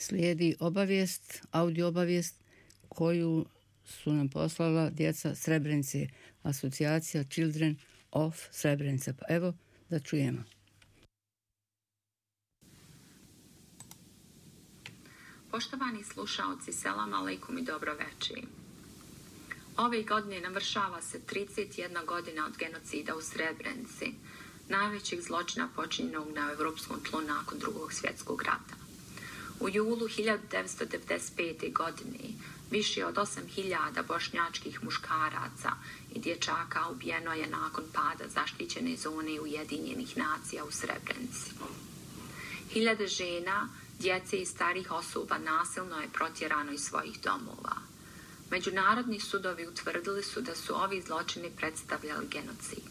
Slijedi audio obavijest koju su nam poslala djeca Srebrenice, asocijacija Children of Srebrenica. Pa evo da čujemo. Poštovani slušaoci, selam aleikum i dobro večer. Ove godine navršava se 31 godina od genocida u Srebrenici, najvećeg zločina počinjenog na europskom tlu nakon Drugog svjetskog rata. U julu 1995. godine više od 8.000 bošnjačkih muškaraca i dječaka ubijeno je nakon pada zaštićene zone Ujedinjenih nacija u Srebrenici. Hiljade žena, djece i starih osoba nasilno je protjerano iz svojih domova. Međunarodni sudovi utvrdili su da su ovi zločini predstavljali genocid.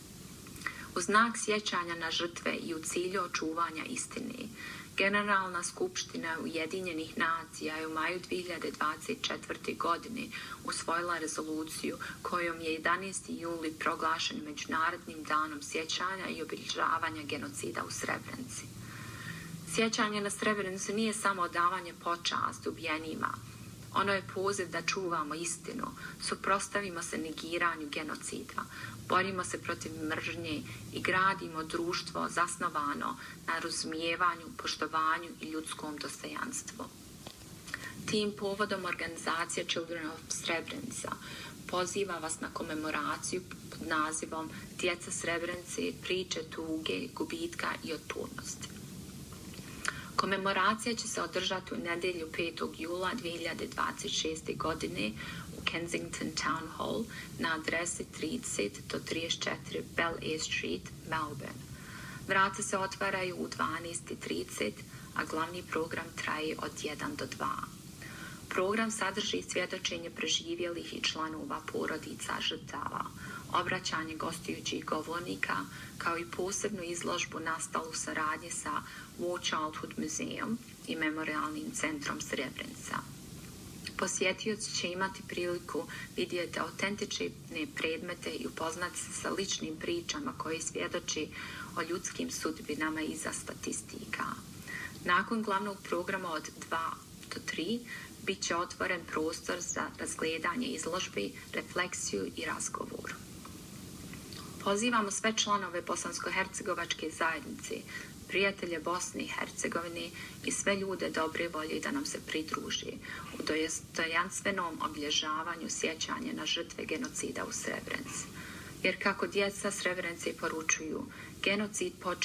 U znak sjećanja na žrtve i u cilju očuvanja istine, Generalna skupština Ujedinjenih nacija je u maju 2024. godine usvojila rezoluciju kojom je 11. juli proglašen Međunarodnim danom sjećanja i obilježavanja genocida u Srebrenici. Sjećanje na Srebrenicu nije samo odavanje počasti ubijenima. Ono je poziv da čuvamo istinu, suprotstavimo se negiranju genocida, borimo se protiv mržnje i gradimo društvo zasnovano na razumijevanju, poštovanju i ljudskom dostojanstvu. Tim povodom organizacija Children of Srebrenica poziva vas na komemoraciju pod nazivom Djeca Srebrenice, priče tuge, gubitka i otpornosti. Komemoracija će se održati u nedjelju 5. jula 2026. godine u Kensington Town Hall na adresi 30 do 34 Bell Air Street, Melbourne. Vrata se otvaraju u 12:30, a glavni program traje od 1 do 2. Program sadrži svjedočenje preživjelih i članova porodica žrtava, obraćanje gostujućih govornika, kao i posebnu izložbu nastalu u saradnji sa War Childhood Museum i Memorialnim centrom Srebrenica. Posjetioci će imati priliku vidjeti autentične predmete i upoznati se sa ličnim pričama koje svjedoči o ljudskim sudbinama iza statistika. Nakon glavnog programa od 2 do 3 bit će otvoren prostor za razgledanje izložbi, refleksiju i razgovor. Pozivamo sve članove Bosansko-hercegovačke zajednice, prijatelje Bosne i Hercegovine i sve ljude dobre volje da nam se pridruži u dostojanstvenom obilježavanju sjećanja na žrtve genocida u Srebrenici. Jer kako djeca Srebrenice poručuju, genocid počinje